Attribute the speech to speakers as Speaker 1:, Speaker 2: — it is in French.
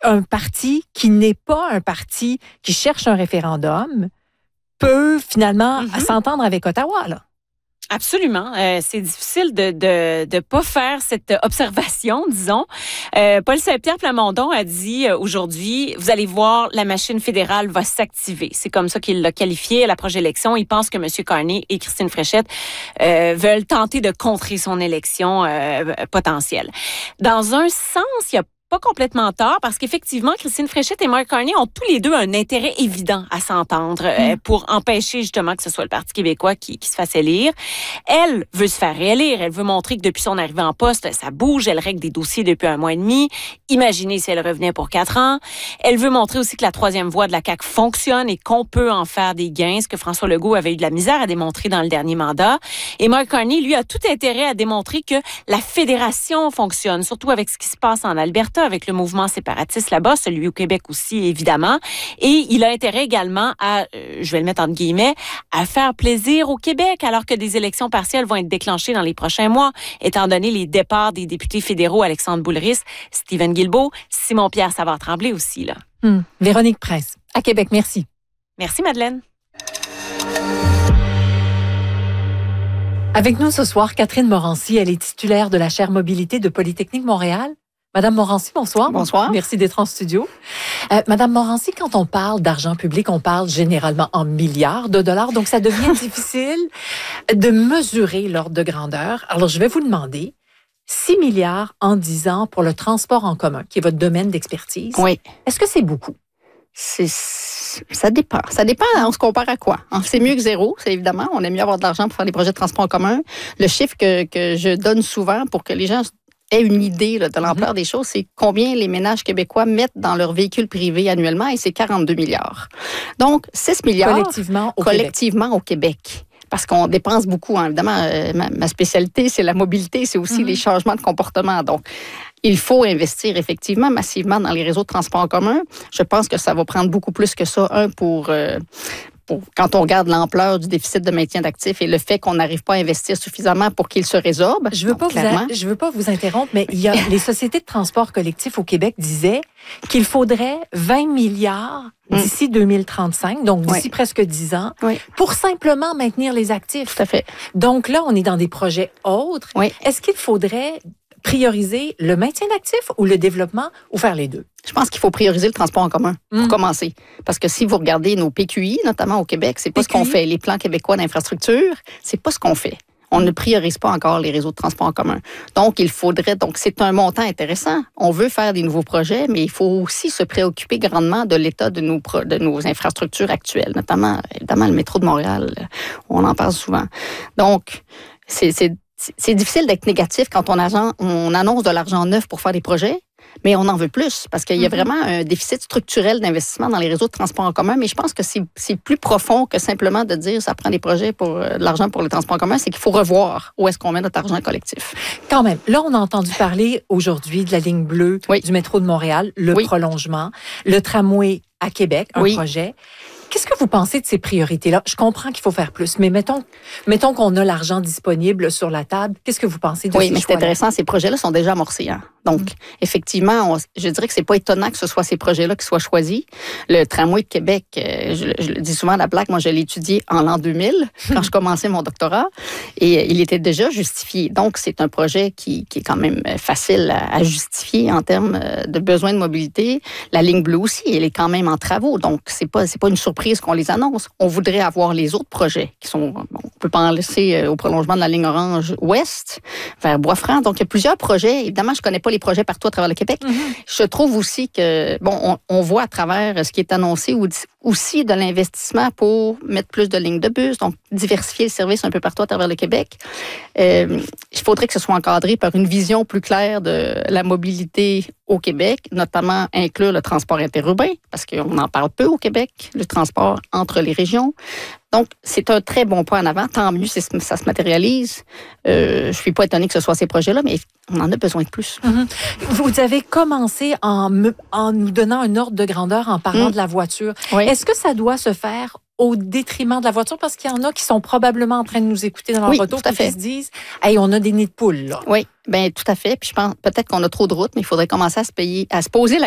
Speaker 1: un parti qui n'est pas un parti qui cherche un référendum peut finalement s'entendre avec Ottawa, là.
Speaker 2: Absolument. C'est difficile de pas faire cette observation, disons. Paul Saint-Pierre Plamondon a dit aujourd'hui, vous allez voir, la machine fédérale va s'activer. C'est comme ça qu'il l'a qualifié à l'approche d'élection. Il pense que M. Carney et Christine Fréchette veulent tenter de contrer son élection potentielle. Dans un sens, il y a pas complètement tort, parce qu'effectivement, Christine Fréchette et Mark Carney ont tous les deux un intérêt évident à s'entendre pour empêcher justement que ce soit le Parti québécois qui se fasse élire. Elle veut se faire réélire. Elle veut montrer que depuis son arrivée en poste, ça bouge. Elle règle des dossiers depuis 1 mois et demi. Imaginez si elle revenait pour 4 ans. Elle veut montrer aussi que la troisième voie de la CAQ fonctionne et qu'on peut en faire des gains, ce que François Legault avait eu de la misère à démontrer dans le dernier mandat. Et Mark Carney, lui, a tout intérêt à démontrer que la fédération fonctionne, surtout avec ce qui se passe en Alberta, avec le mouvement séparatiste là-bas, celui au Québec aussi, évidemment. Et il a intérêt également à, je vais le mettre entre guillemets, à faire plaisir au Québec, alors que des élections partielles vont être déclenchées dans les prochains mois, étant donné les départs des députés fédéraux Alexandre Boulris, Stephen Guilbeault, Simon-Pierre Savard-Tremblay aussi, là.
Speaker 1: Véronique Prince, à Québec, merci.
Speaker 2: Merci, Madeleine.
Speaker 1: Avec nous ce soir, Catherine Morancy, elle est titulaire de la chaire mobilité de Polytechnique Montréal. Madame Morancy, bonsoir.
Speaker 3: Bonsoir.
Speaker 1: Merci d'être en studio. Madame Morancy, quand on parle d'argent public, on parle généralement en milliards de dollars, donc ça devient difficile de mesurer l'ordre de grandeur. Alors, je vais vous demander 6 milliards en 10 ans pour le transport en commun, qui est votre domaine d'expertise.
Speaker 3: Oui.
Speaker 1: Est-ce que c'est beaucoup?
Speaker 3: Ça dépend. Ça dépend, on se compare à quoi? C'est mieux que zéro, c'est évidemment. On aime mieux avoir de l'argent pour faire des projets de transport en commun. Le chiffre que je donne souvent pour que les gens aient une idée là, de l'ampleur des choses, c'est combien les ménages québécois mettent dans leur véhicule privé annuellement, et c'est 42 milliards. Donc, 6 milliards collectivement au Québec. Parce qu'on dépense beaucoup, hein. Évidemment, ma spécialité, c'est la mobilité, c'est aussi les changements de comportement. Donc, il faut investir effectivement massivement dans les réseaux de transport en commun. Je pense que ça va prendre beaucoup plus que ça. Quand on regarde l'ampleur du déficit de maintien d'actifs et le fait qu'on n'arrive pas à investir suffisamment pour qu'il se résorbe.
Speaker 1: Je veux pas vous interrompre, mais il y a les sociétés de transport collectif au Québec disaient qu'il faudrait 20 milliards d'ici 2035, donc d'ici presque 10 ans, pour simplement maintenir les actifs.
Speaker 3: Tout à fait.
Speaker 1: Donc là, on est dans des projets autres.
Speaker 3: Oui.
Speaker 1: Est-ce qu'il faudrait prioriser le maintien d'actifs ou le développement, ou faire les deux?
Speaker 3: Je pense qu'il faut prioriser le transport en commun pour commencer. Parce que si vous regardez nos PQI, notamment au Québec, c'est pas ce qu'on fait. Les plans québécois d'infrastructure, c'est pas ce qu'on fait. On ne priorise pas encore les réseaux de transport en commun. Donc, c'est un montant intéressant. On veut faire des nouveaux projets, mais il faut aussi se préoccuper grandement de l'état de nos infrastructures actuelles, notamment, évidemment, le métro de Montréal. On en parle souvent. Donc, c'est difficile d'être négatif quand on annonce de l'argent neuf pour faire des projets, mais on en veut plus parce qu'il y a vraiment un déficit structurel d'investissement dans les réseaux de transport en commun. Mais je pense que c'est plus profond que simplement de dire ça prend des projets pour de l'argent pour les transports en commun. C'est qu'il faut revoir où est-ce qu'on met notre argent collectif.
Speaker 1: Quand même, là, on a entendu parler aujourd'hui de la ligne bleue du métro de Montréal, le prolongement, le tramway à Québec, un projet. Qu'est-ce que vous pensez de ces priorités-là? Je comprends qu'il faut faire plus, mais mettons qu'on a l'argent disponible sur la table. Qu'est-ce que vous pensez de ces choix-là?
Speaker 3: Oui, mais c'est intéressant. Ces projets-là sont déjà amorcés. Hein? Donc, effectivement, je dirais que c'est pas étonnant que ce soit ces projets-là qui soient choisis. Le tramway de Québec, je le dis souvent à la blague, moi, je l'ai étudié en l'an 2000, quand je commençais mon doctorat, et il était déjà justifié. Donc, c'est un projet qui est quand même facile à justifier en termes de besoins de mobilité. La ligne bleue aussi, elle est quand même en travaux. Donc, c'est pas une surprise qu'on les annonce. On voudrait avoir les autres projets qui sont, on peut penser au prolongement de la ligne orange ouest vers Bois-Franc. Donc, il y a plusieurs projets. Évidemment, je connais pas les projets partout à travers le Québec. Je trouve aussi que, on voit à travers ce qui est annoncé aussi de l'investissement pour mettre plus de lignes de bus, donc diversifier le service un peu partout à travers le Québec. Il faudrait que ce soit encadré par une vision plus claire de la mobilité au Québec, notamment inclure le transport interurbain, parce qu'on en parle peu au Québec, le transport entre les régions. Donc, c'est un très bon point en avant. Tant mieux si ça se matérialise. Je suis pas étonnée que ce soit ces projets-là, mais on en a besoin de plus.
Speaker 1: Vous avez commencé en nous donnant un ordre de grandeur en parlant de la voiture.
Speaker 3: Oui.
Speaker 1: Est-ce que ça doit se faire au détriment de la voiture? Parce qu'il y en a qui sont probablement en train de nous écouter dans leur auto et qui se disent « Hey, on a des nids de poules. »
Speaker 3: Oui, bien, tout à fait. Puis je pense peut-être qu'on a trop de routes, mais il faudrait commencer à se poser la